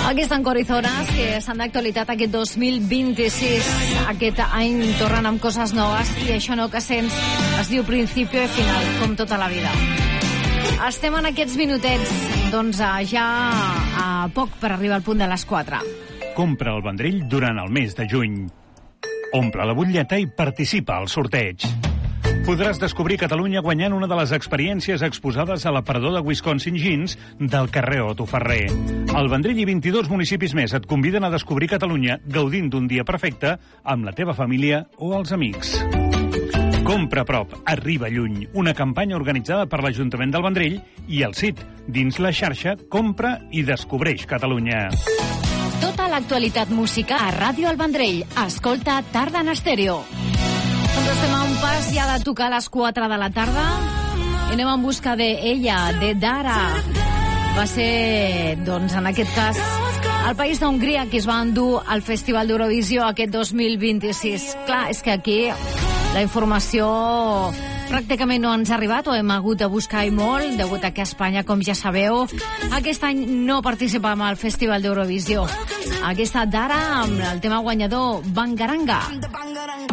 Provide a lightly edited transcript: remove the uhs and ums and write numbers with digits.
Aquí estan Corizones, que estan d'actualitat aquest 2026. Aquest any tornen amb coses noves i això no que sents es diu principio i final, com tota la vida. Estem en aquests minutets, doncs ja a poc per arribar al punt de les 4. Compra el Vendrell durant el mes de juny. Omple la butlleta i participa al sorteig. Podràs descobrir Catalunya guanyant una de les experiències exposades a l'aparador de Wisconsin Jeans del carrer Otto Ferrer. El Vendrell i 22 municipis més et conviden a descobrir Catalunya gaudint d'un dia perfecte amb la teva família o els amics. Compra a prop, arriba lluny. Una campanya organitzada per l'Ajuntament del Vendrell i el CIT, dins la xarxa Compra i Descobreix Catalunya. Tota l'actualitat música a Ràdio El Vendrell. Escolta Tarda en Estèreo. Doncs estem a un pas ja de tocar a les 4 de la tarda i anem en busca d'ella, de Dara. Va ser, doncs, en aquest cas, el país d'Hongria que es va endur al Festival d'Eurovisió aquest 2026. Clar, és que aquí la informació pràcticament no ens ha arribat, o hem hagut de buscar i molt, degut a que Espanya, com ja sabeu, aquest any no participàvem al Festival d'Eurovisió. Aquesta Dara amb el tema guanyador Bangaranga.